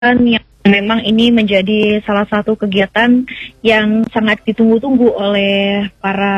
yang memang ini menjadi salah satu kegiatan yang sangat ditunggu-tunggu oleh para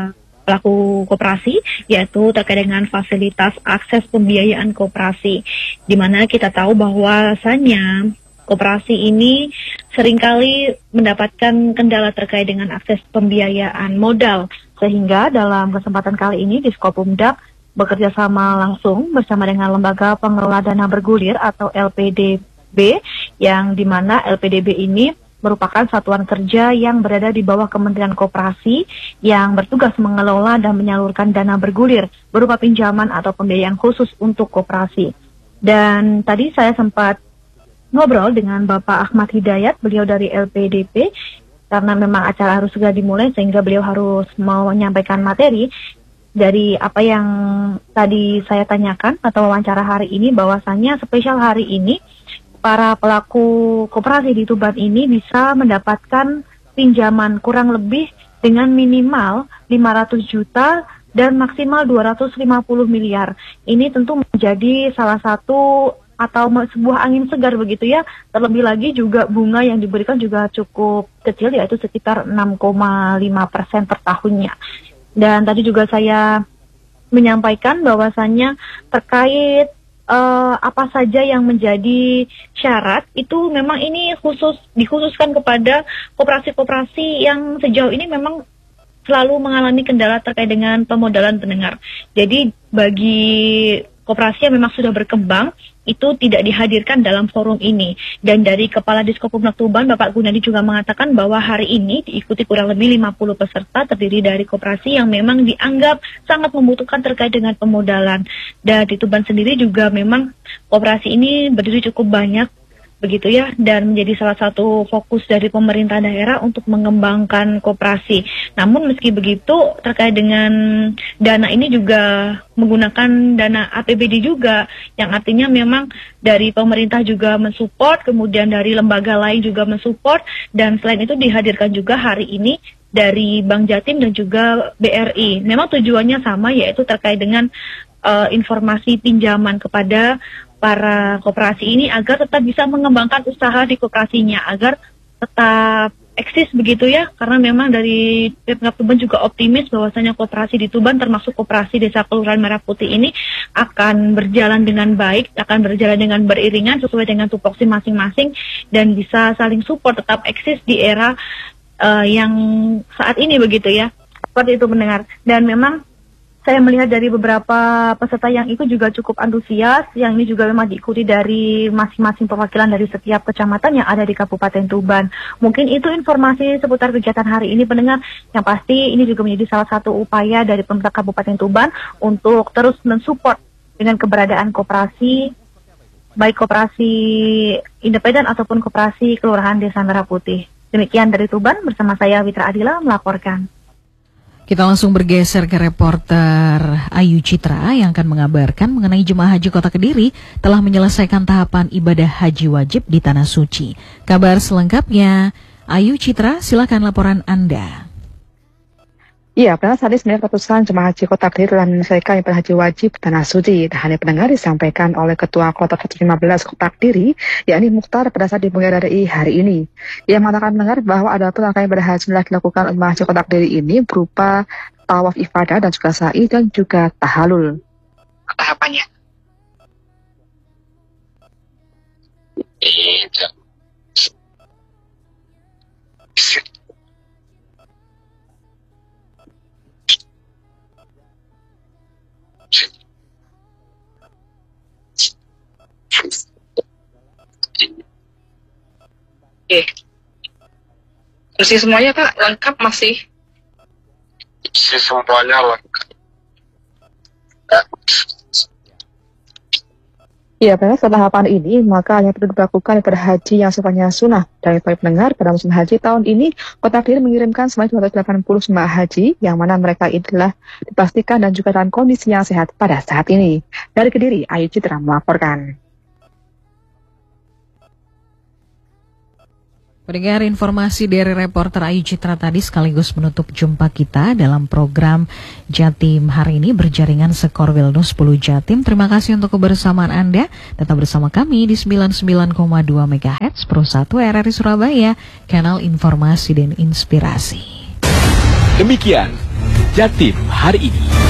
pelaku koperasi, yaitu terkait dengan fasilitas akses pembiayaan koperasi, di mana kita tahu bahwasanya koperasi ini seringkali mendapatkan kendala terkait dengan akses pembiayaan modal, sehingga dalam kesempatan kali ini Diskopumdak bekerja sama langsung bersama dengan Lembaga Pengelola Dana Bergulir atau LPDB, yang dimana LPDB ini merupakan satuan kerja yang berada di bawah Kementerian Koperasi yang bertugas mengelola dan menyalurkan dana bergulir berupa pinjaman atau pembiayaan khusus untuk koperasi. Dan tadi saya sempat ngobrol dengan Bapak Ahmad Hidayat, beliau dari LPDP, karena memang acara harus segera dimulai sehingga beliau harus mau menyampaikan materi dari apa yang tadi saya tanyakan atau wawancara hari ini, bahwasannya spesial hari ini para pelaku koperasi di Tuban ini bisa mendapatkan pinjaman kurang lebih dengan minimal 500 juta dan maksimal 250 miliar. Ini tentu menjadi salah satu atau sebuah angin segar begitu ya. Terlebih lagi juga bunga yang diberikan juga cukup kecil, yaitu sekitar 6,5% per tahunnya. Dan tadi juga saya menyampaikan bahwasannya terkait apa saja yang menjadi syarat, itu memang ini dikhususkan kepada koperasi-koperasi yang sejauh ini memang selalu mengalami kendala terkait dengan pemodalan pendengar. Jadi bagi koperasi yang memang sudah berkembang itu tidak dihadirkan dalam forum ini. Dan dari Kepala Diskopumdak Tuban, Bapak Gunadi, juga mengatakan bahwa hari ini diikuti kurang lebih 50 peserta terdiri dari koperasi yang memang dianggap sangat membutuhkan terkait dengan pemodalan. Dan di Tuban sendiri juga memang koperasi ini berdiri cukup banyak begitu ya, dan menjadi salah satu fokus dari pemerintah daerah untuk mengembangkan koperasi. Namun meski begitu, terkait dengan dana ini juga menggunakan dana APBD juga, yang artinya memang dari pemerintah juga mensupport, kemudian dari lembaga lain juga mensupport, dan selain itu dihadirkan juga hari ini dari Bank Jatim dan juga BRI. Memang tujuannya sama, yaitu terkait dengan informasi pinjaman kepada para koperasi ini agar tetap bisa mengembangkan usaha di koperasinya, agar tetap eksis begitu ya, karena memang dari Pemkab Tuban juga optimis bahwasanya koperasi di Tuban termasuk koperasi Desa Kelurahan Merah Putih ini akan berjalan dengan baik, akan berjalan dengan beriringan sesuai dengan tupoksi masing-masing dan bisa saling support, tetap eksis di era yang saat ini begitu ya. Seperti itu mendengar. Dan memang saya melihat dari beberapa peserta yang ikut juga cukup antusias, yang ini juga memang diikuti dari masing-masing perwakilan dari setiap kecamatan yang ada di Kabupaten Tuban. Mungkin itu informasi seputar kegiatan hari ini pendengar, yang pasti ini juga menjadi salah satu upaya dari pemerintah Kabupaten Tuban untuk terus mensupport dengan keberadaan koperasi, baik koperasi independen ataupun koperasi Kelurahan Desa Merah Putih. Demikian dari Tuban, bersama saya Witra Adila melaporkan. Kita langsung bergeser ke reporter Ayu Citra yang akan mengabarkan mengenai jemaah haji Kota Kediri telah menyelesaikan tahapan ibadah haji wajib di Tanah Suci. Kabar selengkapnya, Ayu Citra, silakan laporan Anda. Iya, benar, saat ini ratusan jemaah haji Kota Kediri telah menyelesaikan ibadah haji wajib di Tanah Suci. Tak hanya pendengar disampaikan oleh Ketua Kloter 115 Kota Kediri, yakni Mukhtar, pada saat dimulai dari hari ini. Ia mengatakan pendengar bahwa ada pun rangkaian ibadah haji yang dilakukan oleh jemaah haji Kota Kediri ini berupa tawaf ifadah dan juga sa'i dan juga tahalul. Tahapannya. Oke. Masih semuanya Kak lengkap masih? Si semuanya lengkap. Iya, benar, setelah tahapan ini, maka hanya perlu dilakukan ibadah haji yang sifatnya sunnah. Dari para pendengar, pada musim haji tahun ini, Kota Kediri mengirimkan sebanyak 280 jemaah haji, yang mana mereka inilah dipastikan dan juga dalam kondisi yang sehat pada saat ini. Dari Kediri, Ayu Citra melaporkan. Pendengar, informasi dari reporter Ayu Citra tadi sekaligus menutup jumpa kita dalam program Jatim hari ini berjaringan Sekorwil News 10 Jatim. Terima kasih untuk kebersamaan Anda. Tetap bersama kami di 99,2 MHz Pro 1 RRI Surabaya, kanal informasi dan inspirasi. Demikian Jatim hari ini.